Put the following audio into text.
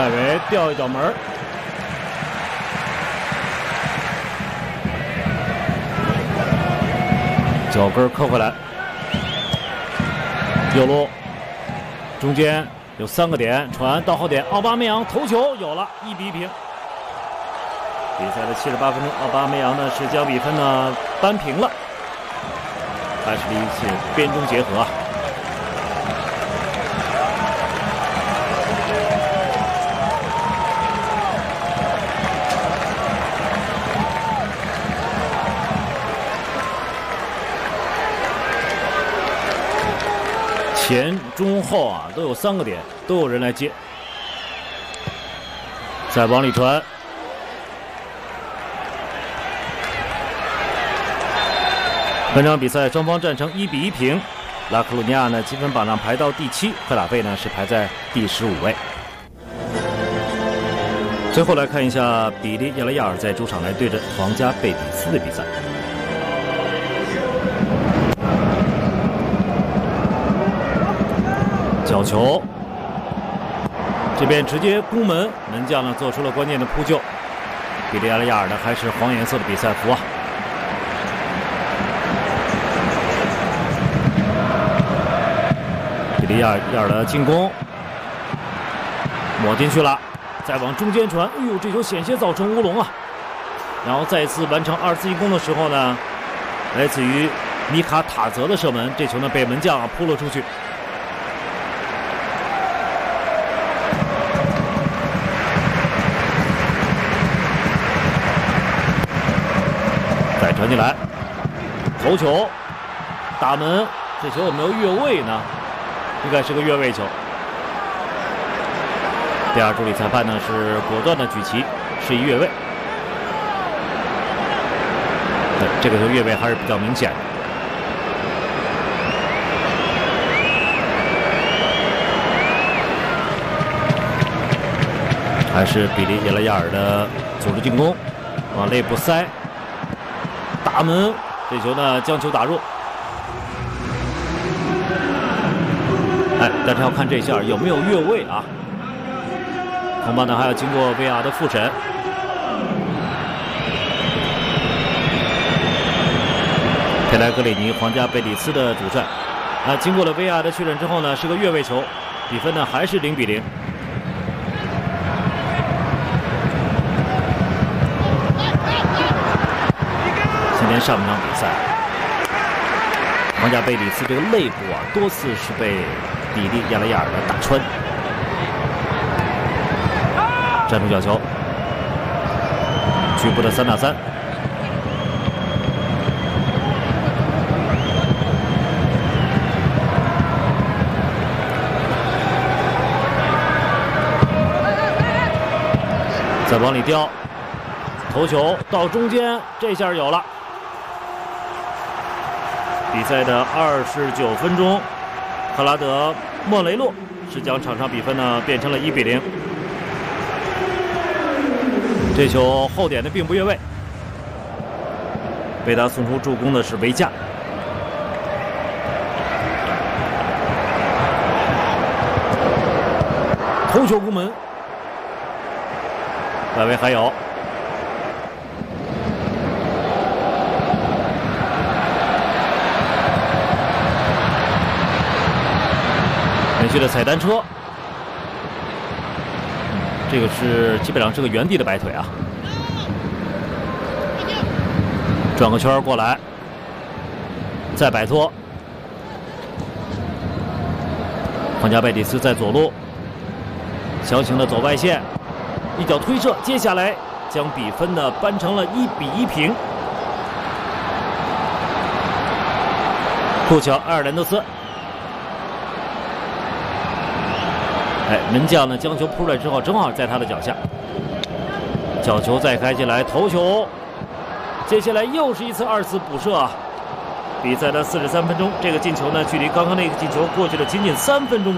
外围吊一脚门，脚跟扣回来，右路中间有3个点，传到后点，奥巴梅扬头球有了，1比1平。比赛的78分钟，奥巴梅扬呢是将比分呢扳平了，还是一次边中结合。前中后啊都有3个点，都有人来接，再往里传。本场比赛双方战成1比1平，拉科鲁尼亚呢积分榜上排到第7，赫塔费呢是排在第15位。最后来看一下比利亚雷亚尔在主场来对阵皇家贝蒂斯的比赛。角球，这边直接攻门，门将呢做出了关键的扑救。比利亚雷亚尔呢还是黄颜色的比赛服啊。比利亚雷亚尔的进攻，抹进去了，再往中间传，哎呦，这球险些造成乌龙啊！然后再一次完成2次进攻的时候呢，来自于米卡塔泽的射门，这球呢被门将扑了出去。传进来，头球，打门，这球有没有越位呢？应该是个越位球。第2助理裁判呢是果断的举旗示意越位。对，这个球越位还是比较明显的。还是比利亚雷亚尔的组织进攻，往内部塞。打门，这球呢将球打入。哎，但是要看这下有没有越位啊？恐怕呢还要经过 VR 的复审。佩莱格里尼皇家贝蒂斯的主帅，经过了 VR 的确认之后呢，是个越位球，比分呢还是0比0。今天上半场比赛，皇家贝蒂斯这个肋部啊，多次是被比利亚雷亚尔的打穿。站住角球，局部的3打3。再往里吊，头球到中间，这下有了。比赛的29分钟，克拉德莫雷洛是将场上比分呢变成了1比0。这球后点的并不越位，为他送出助攻的是维加。头球攻门，外围还有。连续的踩单车，这个是基本上是个原地的摆腿啊，转个圈过来，再摆脱。皇家贝蒂斯在左路强行的走外线，一脚推射，接下来将比分呢扳成了1比1平。库乔埃尔兰德斯。哎，门将呢将球扑出来之后，正好在他的脚下，角球再开进来，头球，接下来又是一次2次补射啊！比赛的43分钟，这个进球呢，距离刚刚那个进球过去了仅仅3分钟。